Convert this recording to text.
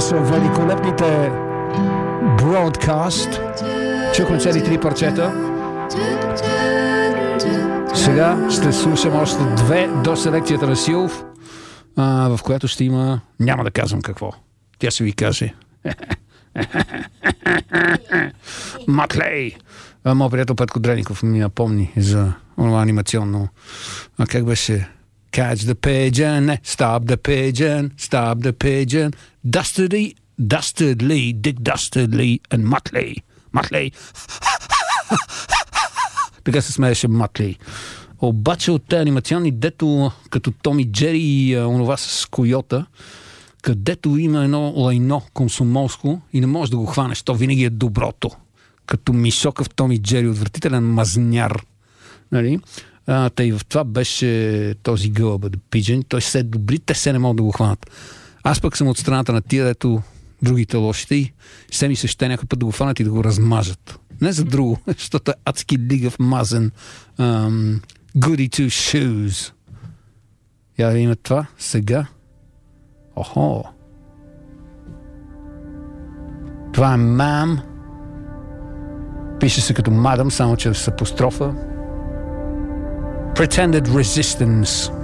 са великолепните Broadcast. Чухме цели 3 парчета. Сега ще слушам още 2 до селекцията на Силов, в която ще има... Няма да казвам какво. Тя ще ви каже. Маклей! Моят приятел Петко Дреников ми напомни за онова анимационно... как беше? Catch the pigeon, не, stop the pigeon, Dastardly, Dick Dastardly and Маклей. Така се смееше Маклей. Обаче от тези анимационни, дето като Том и Джери и онова с койота, където има едно лайно комсомолско и не можеш да го хванеш, то винаги е доброто. Като Мишока в Том и Джери, отвратителен мазняр. Нали? Тъй в това беше този гълъба да пиджен. Той се добри, те се не могат да го хванат. Аз пък съм от страната на тия, дето другите лошите и се ми се ще някой път да го хванат и да го размажат. Не за друго, защото е адски лигав мазен goody two shoes. Я да има това сега. Охо. Това е мам. Пише се като мадам, само че с апострофа. Pretended Resistance.